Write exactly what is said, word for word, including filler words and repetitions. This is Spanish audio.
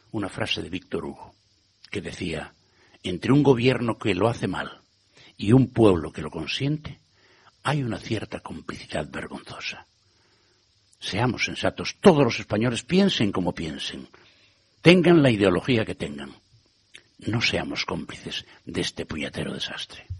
una frase de Víctor Hugo, que decía, entre un gobierno que lo hace mal y un pueblo que lo consiente, hay una cierta complicidad vergonzosa. Seamos sensatos, todos los españoles piensen como piensen, tengan la ideología que tengan. No seamos cómplices de este puñetero desastre.